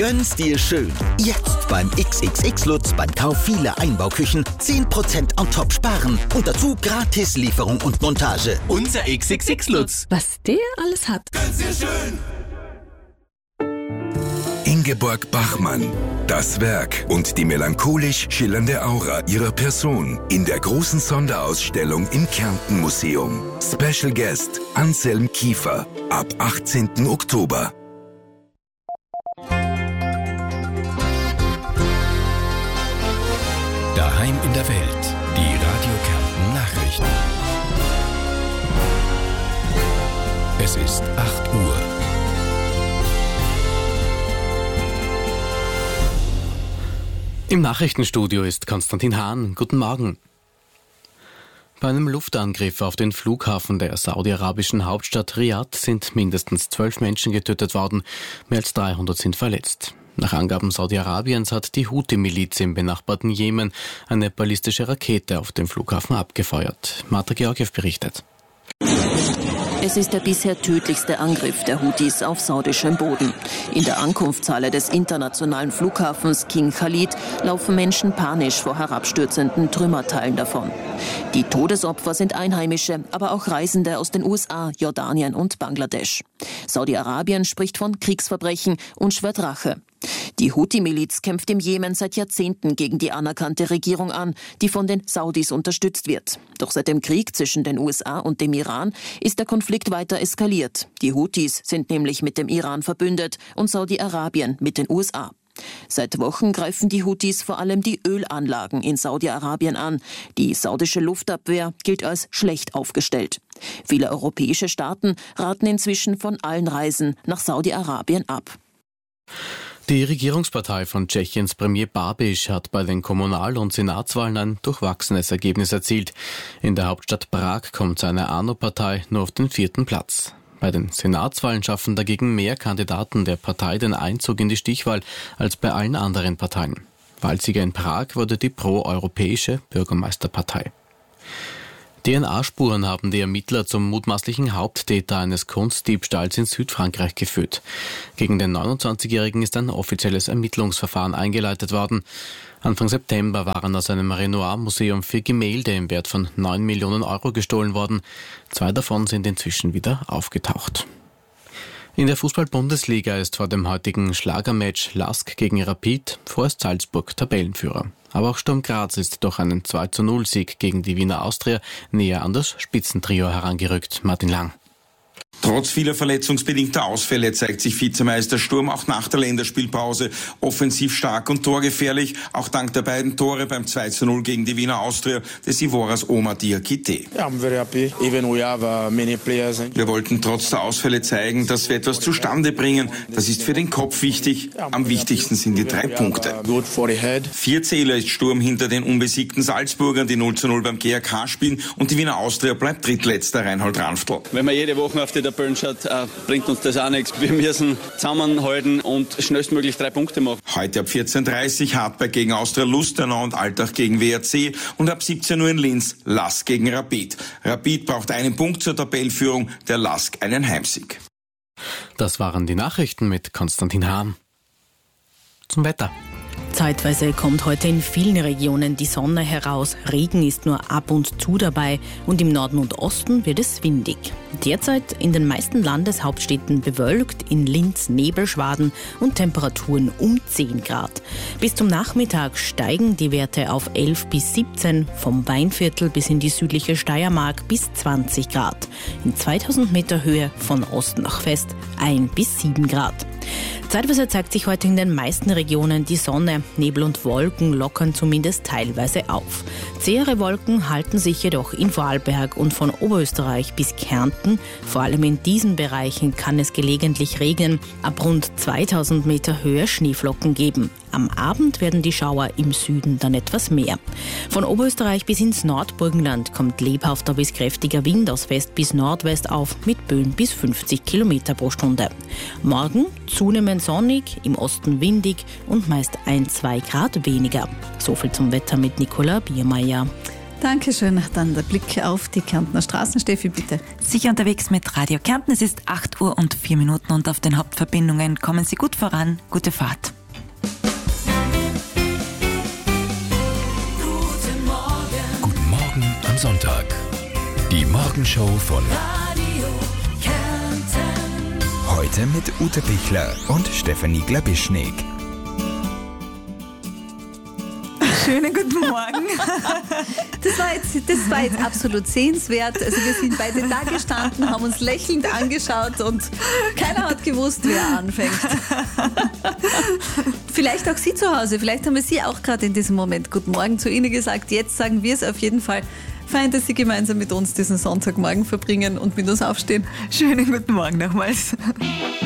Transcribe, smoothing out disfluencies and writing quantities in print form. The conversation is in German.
Gönn's dir schön. Jetzt beim XXX Lutz beim Kauf vieler Einbauküchen 10% on top sparen und dazu gratis Lieferung und Montage. Unser XXX Lutz. Was der alles hat. Gönn's dir schön. Ingeborg Bachmann. Das Werk und die melancholisch schillernde Aura ihrer Person in der großen Sonderausstellung im Kärnten Museum. Special Guest Anselm Kiefer ab 18. Oktober. Daheim in der Welt. Die Radio Kärnten Nachrichten. Es ist 8 Uhr. Im Nachrichtenstudio ist Konstantin Hahn. Guten Morgen. Bei einem Luftangriff auf den Flughafen der saudi-arabischen Hauptstadt Riad sind mindestens 12 Menschen getötet worden, mehr als 300 sind verletzt. Nach Angaben Saudi-Arabiens hat die Houthi-Miliz im benachbarten Jemen eine ballistische Rakete auf den Flughafen abgefeuert. Marta Georgiew berichtet. Es ist der bisher tödlichste Angriff der Houthis auf saudischem Boden. In der Ankunftshalle des internationalen Flughafens King Khalid laufen Menschen panisch vor herabstürzenden Trümmerteilen davon. Die Todesopfer sind Einheimische, aber auch Reisende aus den USA, Jordanien und Bangladesch. Saudi-Arabien spricht von Kriegsverbrechen und schwört Rache. Die Houthi-Miliz kämpft im Jemen seit Jahrzehnten gegen die anerkannte Regierung an, die von den Saudis unterstützt wird. Doch seit dem Krieg zwischen den USA und dem Iran ist der Konflikt weiter eskaliert. Die Houthis sind nämlich mit dem Iran verbündet und Saudi-Arabien mit den USA. Seit Wochen greifen die Houthis vor allem die Ölanlagen in Saudi-Arabien an. Die saudische Luftabwehr gilt als schlecht aufgestellt. Viele europäische Staaten raten inzwischen von allen Reisen nach Saudi-Arabien ab. Die Regierungspartei von Tschechiens Premier Babiš hat bei den Kommunal- und Senatswahlen ein durchwachsenes Ergebnis erzielt. In der Hauptstadt Prag kommt seine ANO-Partei nur auf den 4. Platz. Bei den Senatswahlen schaffen dagegen mehr Kandidaten der Partei den Einzug in die Stichwahl als bei allen anderen Parteien. Wahlsieger in Prag wurde die pro-europäische Bürgermeisterpartei. DNA-Spuren haben die Ermittler zum mutmaßlichen Haupttäter eines Kunstdiebstahls in Südfrankreich geführt. Gegen den 29-Jährigen ist ein offizielles Ermittlungsverfahren eingeleitet worden. Anfang September waren aus einem Renoir-Museum 4 Gemälde im Wert von 9 Millionen Euro gestohlen worden. 2 davon sind inzwischen wieder aufgetaucht. In der Fußball-Bundesliga ist vor dem heutigen Schlagermatch LASK gegen Rapid vorerst Salzburg Tabellenführer. Aber auch Sturm Graz ist durch einen 2:0-Sieg gegen die Wiener Austria näher an das Spitzentrio herangerückt. Martin Lang. Trotz vieler verletzungsbedingter Ausfälle zeigt sich Vizemeister Sturm auch nach der Länderspielpause offensiv stark und torgefährlich, auch dank der beiden Tore beim 2:0 gegen die Wiener Austria des Ivoras Omar Diakité. Wir wollten trotz der Ausfälle zeigen, dass wir etwas zustande bringen. Das ist für den Kopf wichtig. Am wichtigsten sind die 3 Punkte. 4 Zähler ist Sturm hinter den unbesiegten Salzburgern, die 0:0 beim GAK spielen, und die Wiener Austria bleibt drittletzter, Reinhold Ranftl. Wenn man jede Woche auf die Tabellen schaut, bringt uns das auch nichts. Wir müssen zusammenhalten und schnellstmöglich 3 Punkte machen. Heute ab 14:30 Hartberg gegen Austria Lustenau und Altach gegen WRC und ab 17 Uhr in Linz LASK gegen Rapid. Rapid braucht einen Punkt zur Tabellenführung, der LASK einen Heimsieg. Das waren die Nachrichten mit Konstantin Hahn. Zum Wetter. Zeitweise kommt heute in vielen Regionen die Sonne heraus. Regen ist nur ab und zu dabei und im Norden und Osten wird es windig. Derzeit in den meisten Landeshauptstädten bewölkt, in Linz Nebelschwaden und Temperaturen um 10 Grad. Bis zum Nachmittag steigen die Werte auf 11 bis 17, vom Weinviertel bis in die südliche Steiermark bis 20 Grad. In 2000 Meter Höhe von Ost nach West 1 bis 7 Grad. Zeitweise zeigt sich heute in den meisten Regionen die Sonne. Nebel und Wolken lockern zumindest teilweise auf. Zähere Wolken halten sich jedoch in Vorarlberg und von Oberösterreich bis Kärnten. Vor allem in diesen Bereichen kann es gelegentlich regnen. Ab rund 2000 Meter Höhe Schneeflocken geben. Am Abend werden die Schauer im Süden dann etwas mehr. Von Oberösterreich bis ins Nordburgenland kommt lebhafter bis kräftiger Wind aus West bis Nordwest auf mit Böen bis 50 Kilometer pro Stunde. Morgen zunehmend sonnig, im Osten windig und meist 1-2 Grad weniger. So viel zum Wetter mit Nicola Biermeier. Dankeschön. Dann der Blick auf die Kärntner Straßen. Steffi, bitte. Sicher unterwegs mit Radio Kärnten. Es ist 8 Uhr und 4 Minuten und auf den Hauptverbindungen kommen Sie gut voran. Gute Fahrt. Sonntag. Die Morgenshow von Radio Kärnten. Heute mit Ute Pichler und Stefanie Glabischnik. Schönen guten Morgen. Das war jetzt absolut sehenswert. Also wir sind beide da gestanden, haben uns lächelnd angeschaut und keiner hat gewusst, wer anfängt. Vielleicht auch Sie zu Hause, vielleicht haben wir Sie auch gerade in diesem Moment guten Morgen zu Ihnen gesagt. Jetzt sagen wir es auf jeden Fall. Fein, dass Sie gemeinsam mit uns diesen Sonntagmorgen verbringen und mit uns aufstehen. Schönen guten Morgen nochmals.